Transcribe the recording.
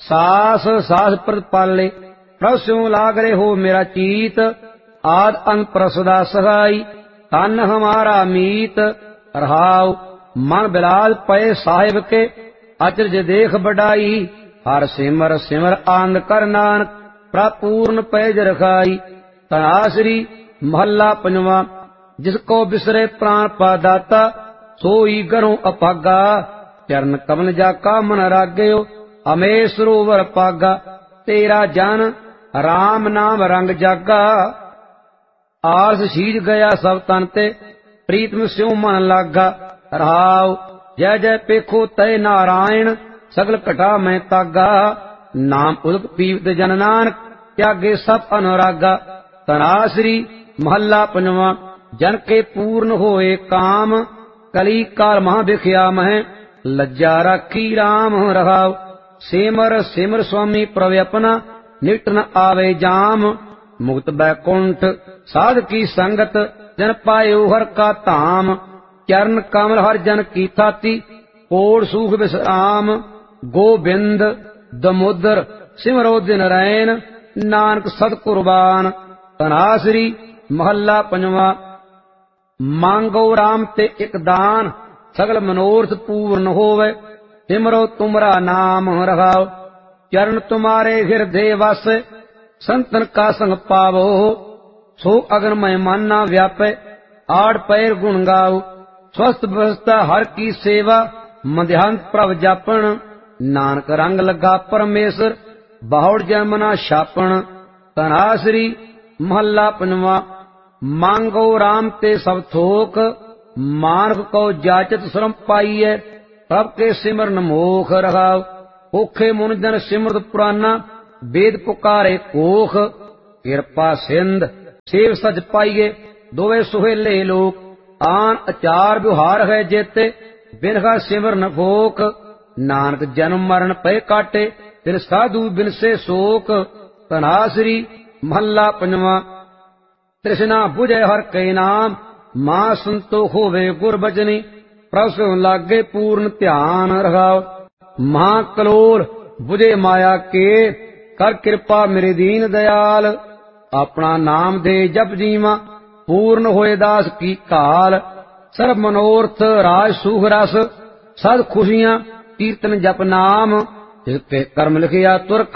सास सास प्रतिपाले प्रभ स्यों लाग रे हो मेरा चीत आद अंत प्रसदा सहाई तन हमारा मीत रहाव मन बिलाल पए साहिब के अचरज देख बढ़ाई हर सिमर सिमर आनंद कर नानक प्रपूर्ण पैज रखाई। तनाश्री महला पंजवा जिसको बिसरे प्राण पादाता सोई गरों अपागा चरण कमल जाका मन राग्यो अमे सरोवर पागा तेरा जन राम नाम रंग जागा। आस शीज गया सब तन ते प्रीतम स्यों मन लागा रहाव जय जय पेखो तय नारायण सगल घटा मैं तागा नाम उदक पीवत जन नानक त्यागे सब अनुरागा। तनाश्री महला पंजवा जन के पूर्ण होए काम कली काल महा बिख्या मह लज्जा राखी राम रहाव सिमर सिमर स्वामी प्रव्यपना निकट न आवे जाम मुक्त बैकुंठ साध की संगत जन पायो हर का धाम चरण कमल हर जन की थाती कोड़ सूख विश्राम गोबिंद दमोदर सिमरो दिन रैन नानक सत कुर्बान। तनाश्री महला पंजवा मांगो राम ते एक दान सगल मनोरथ पूर्ण होवे सिमरो तुमरा नाम रहाव चरण तुम्हारे हृदय वस संतन का संग पावो सो अगन मय माना व्यापे आड़ पैर गुण गाओ स्वस्थ व्यवस्था हर की सेवा मध्यांत प्रभ जापन नानक रंग लगा परमेश्वर बाहुड़ जन्मना शापन। तनाश्री महला पंजवा मांगो राम ते सब थोक मानक को जाचत श्रम पाइये प्रभ के सिमरन मोख रहाव ओखे मुन जन सिमरत पुराना वेद पुकारे कोख कृपा सिंध सेव सज पाइये दोवे सुहेले लोक आन अचार व्यवहार है जेते बिनगा सिमरन भोक नानक जन्म मरण पे काटे तिन साधु बिन से शोक। तनाश्री महला पंजवा तृष्णा बुझे हर के नाम मां संतोख होवे गुर बचनी प्रभ लागे पूर्ण ध्यान रहाव महाकलोल बुझे माया के कर कृपा मेरे दीन दयाल अपना नाम दे जप जीवा पूर्ण होए दास की काल सर्व मनोरथ राज सुख रस सद खुशियां कीर्तन जप नाम जिसते कर्म लिखिया तुर